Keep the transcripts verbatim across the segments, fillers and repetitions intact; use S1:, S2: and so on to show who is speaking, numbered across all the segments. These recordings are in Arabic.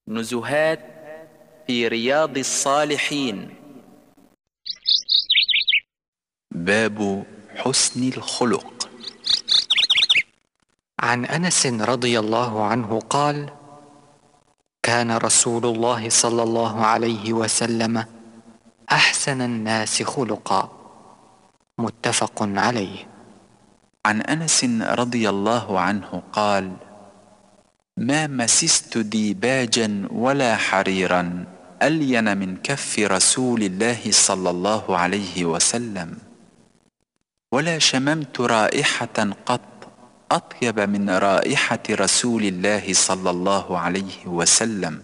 S1: نزهات في رياض الصالحين. باب حسن الخلق.
S2: عن أنس رضي الله عنه قال: كان رسول الله صلى الله عليه وسلم أحسن الناس خلقا. متفق عليه.
S1: عن أنس رضي الله عنه قال: ما مسست ديباجا ولا حريرا ألين من كف رسول الله صلى الله عليه وسلم، ولا شممت رائحة قط أطيب من رائحة رسول الله صلى الله عليه وسلم،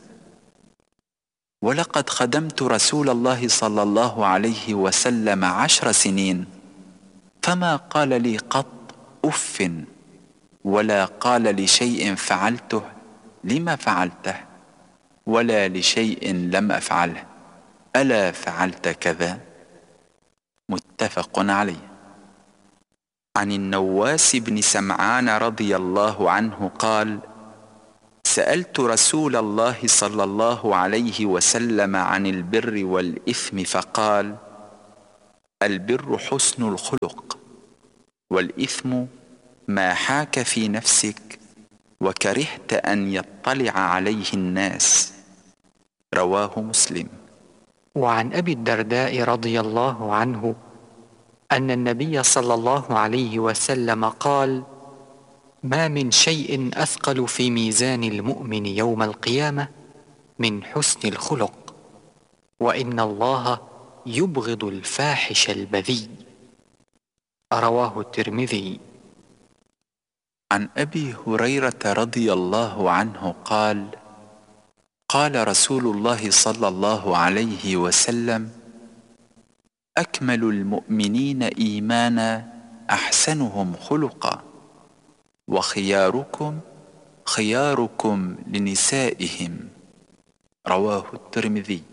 S1: ولقد خدمت رسول الله صلى الله عليه وسلم عشر سنين، فما قال لي قط أف، ولا قال لشيء فعلته لم فعلته، ولا لشيء لم أفعله ألا فعلت كذا. متفق عليه. عن النواس بن سمعان رضي الله عنه قال: سألت رسول الله صلى الله عليه وسلم عن البر والإثم فقال: البر حسن الخلق، والإثم ما حاك في نفسك وكرهت أن يطلع عليه الناس. رواه مسلم.
S2: وعن أبي الدرداء رضي الله عنه أن النبي صلى الله عليه وسلم قال: ما من شيء أثقل في ميزان المؤمن يوم القيامة من حسن الخلق، وإن الله يبغض الفاحش البذيء. رواه الترمذي.
S1: عن أبي هريرة رضي الله عنه قال: قال رسول الله صلى الله عليه وسلم: أكمل المؤمنين إيمانا أحسنهم خلقا، وخياركم خياركم لنسائهم. رواه الترمذي.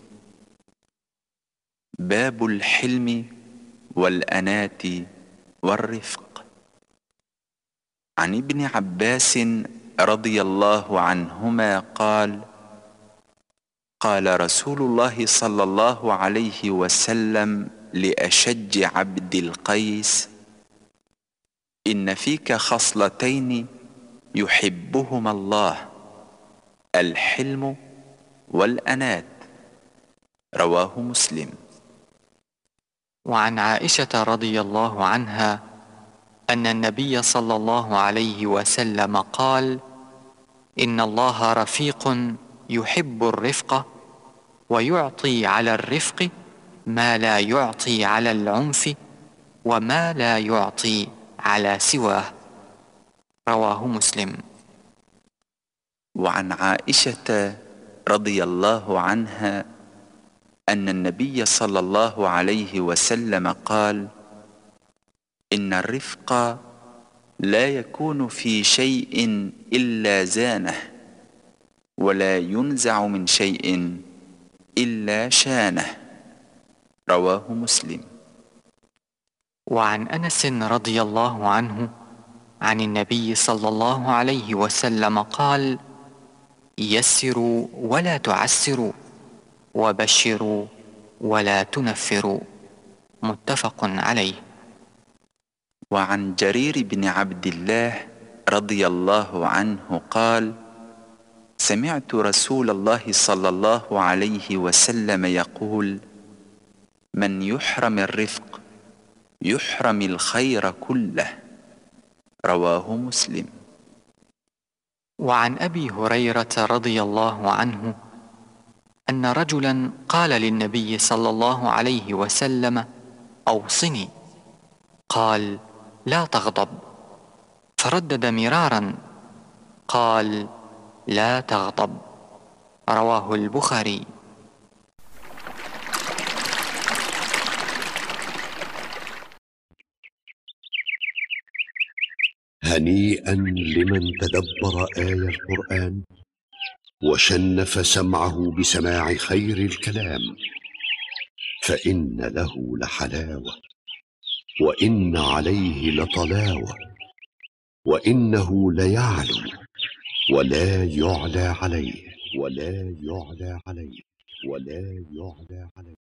S1: باب الحلم والأنات والرفق. عن ابن عباس رضي الله عنهما قال: قال رسول الله صلى الله عليه وسلم لأشج عبد القيس: إن فيك خصلتين يحبهما الله، الحلم والأنات. رواه مسلم.
S2: وعن عائشة رضي الله عنها أن النبي صلى الله عليه وسلم قال: إن الله رفيق يحب الرفق، ويعطي على الرفق ما لا يعطي على العنف، وما لا يعطي على سواه. رواه مسلم.
S1: وعن عائشة رضي الله عنها أن النبي صلى الله عليه وسلم قال: إن الرفق لا يكون في شيء إلا زانه، ولا ينزع من شيء إلا شانه. رواه مسلم.
S2: وعن أنس رضي الله عنه عن النبي صلى الله عليه وسلم قال: يسروا ولا تعسروا، وبشروا ولا تنفروا. متفق عليه.
S1: وعن جرير بن عبد الله رضي الله عنه قال: سمعت رسول الله صلى الله عليه وسلم يقول: من يحرم الرفق يحرم الخير كله. رواه مسلم.
S2: وعن أبي هريرة رضي الله عنه أن رجلا قال للنبي صلى الله عليه وسلم: أوصني. قال: لا تغضب. فردد مرارا قال: لا تغضب. رواه البخاري.
S3: هنيئا لمن تدبر آي القرآن وشنف سمعه بسماع خير الكلام، فإن له لحلاوة، وإن عليه لطلاوة، وإنه ليعلو ولا يعلى عليه. ولا يعلى عليه ولا يعلى عليه